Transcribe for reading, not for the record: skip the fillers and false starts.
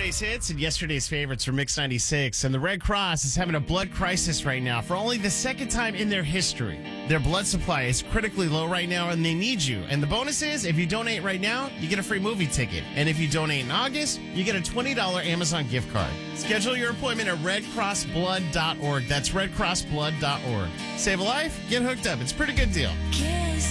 Today's hits and yesterday's favorites from Mix 96. And the Red Cross is having a blood crisis right now for only the second time in their history. Their blood supply is critically low right now and they need you. And the bonus is, if you donate right now, you get a free movie ticket. And if you donate in August, you get a $20 Amazon gift card. Schedule your appointment at redcrossblood.org. That's redcrossblood.org. Save a life, get hooked up. It's a pretty good deal.